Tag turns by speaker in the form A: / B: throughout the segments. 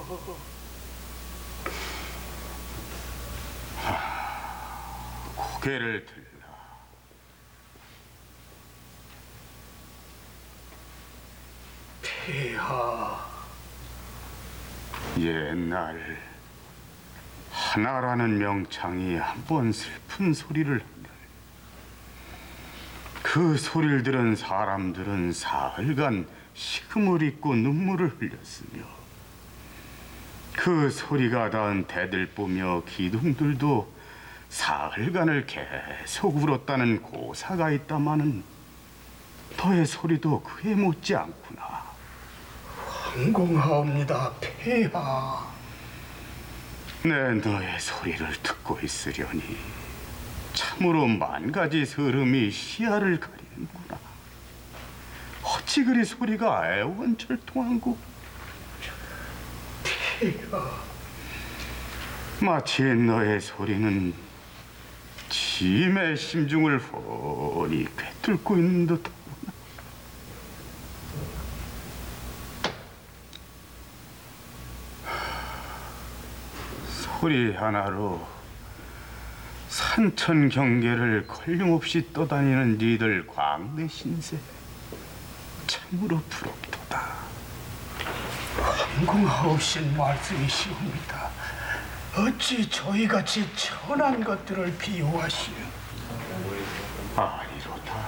A: 고개를 들라.
B: 폐하,
A: 옛날 하나라는 명창이 한 번 슬픈 소리를 하면 그 소리를 들은 사람들은 사흘간 식음을 잊고 눈물을 흘렸으며 그 소리가 닿은 대들보며 기둥들도 사흘간을 계속 울었다는 고사가 있다마는 너의 소리도 그에 못지 않구나.
B: 황공하옵니다, 폐하.
A: 내 너의 소리를 듣고 있으려니 참으로 만 가지 서름이 시야를 가리는구나. 어찌 그리 소리가 애원절통한고?
B: 폐하,
A: 마치 너의 소리는 짐의 심중을 훤히 꿰뚫고 있는 듯하구나. 소리 하나로 산천 경계를 걸림없이 떠다니는 니들 광대 신세, 참으로 부럽도다.
B: 황공하옵신 말씀이시옵니다. 어찌 저희같이 천한 것들을 비유하시오?
A: 아니로다.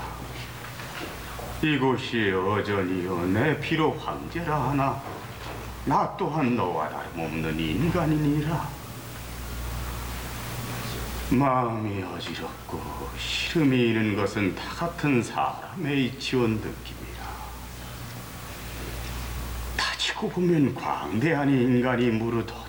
A: 이곳이 여전히요 내 피로 황제라 하나 나 또한 너와 다름없는 인간이니라. 마음이 어지럽고 시름이 있는 것은 다 같은 사람의 이치원 느낌이라. 따지고 보면 광대한 인간이 무릇